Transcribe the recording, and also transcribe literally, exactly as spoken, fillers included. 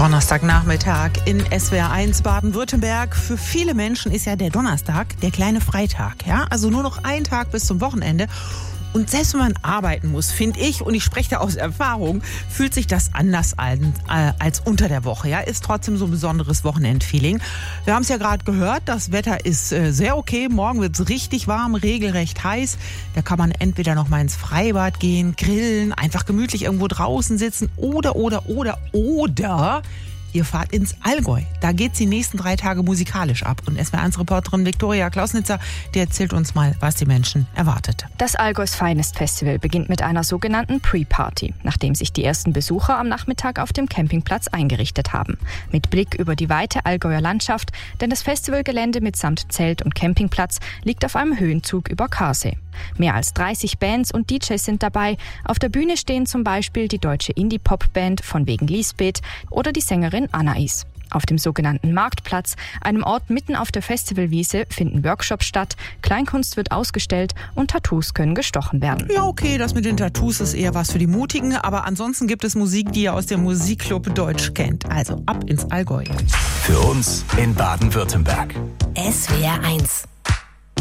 Donnerstagnachmittag in S W R eins Baden-Württemberg. Für viele Menschen ist ja der Donnerstag der kleine Freitag. Ja? Also nur noch ein Tag bis zum Wochenende. Und selbst wenn man arbeiten muss, finde ich, und ich spreche da aus Erfahrung, fühlt sich das anders an, äh, als unter der Woche. Ja? Ist trotzdem so ein besonderes Wochenendfeeling. Wir haben es ja gerade gehört, das Wetter ist äh, sehr okay. Morgen wird es richtig warm, regelrecht heiß. Da kann man entweder noch mal ins Freibad gehen, grillen, einfach gemütlich irgendwo draußen sitzen oder, oder, oder, oder... Ihr fahrt ins Allgäu. Da geht's die nächsten drei Tage musikalisch ab. Und S W R eins Reporterin Viktoria Klausnitzer, die erzählt uns mal, was die Menschen erwartet. Das Allgäus Finest Festival beginnt mit einer sogenannten Pre-Party, nachdem sich die ersten Besucher am Nachmittag auf dem Campingplatz eingerichtet haben. Mit Blick über die weite Allgäuer Landschaft, denn das Festivalgelände mitsamt Zelt und Campingplatz liegt auf einem Höhenzug über Karsee. Mehr als dreißig Bands und D Js sind dabei. Auf der Bühne stehen zum Beispiel die deutsche Indie-Pop-Band von wegen Lisbeth oder die Sängerin Anais. Auf dem sogenannten Marktplatz, einem Ort mitten auf der Festivalwiese, finden Workshops statt, Kleinkunst wird ausgestellt und Tattoos können gestochen werden. Ja, okay, das mit den Tattoos ist eher was für die Mutigen, aber ansonsten gibt es Musik, die ihr aus dem Musikclub Deutsch kennt. Also ab ins Allgäu. Für uns in Baden-Württemberg. S W R eins